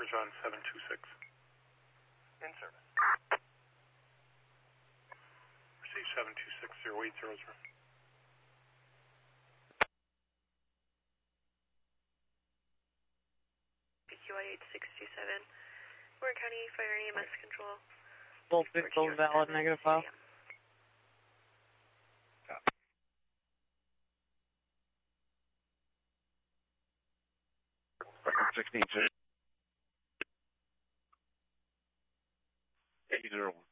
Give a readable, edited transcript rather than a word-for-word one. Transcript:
Charge on 726. In service. Receive 726, 0800. PQI 8627. Warren County Fire and EMS Control. Both vehicles valid, negative file. Record 16, 801.